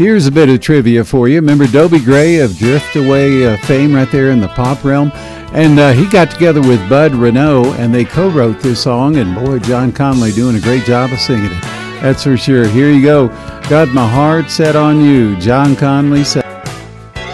Here's a bit of trivia for you. Remember Dobie Gray of Drift Away fame right there in the pop realm? And he got together with Bud Renault, and they co-wrote this song, and boy, John Conley doing a great job of singing it. That's for sure. Here you go. Got my heart set on you. John Conley, 7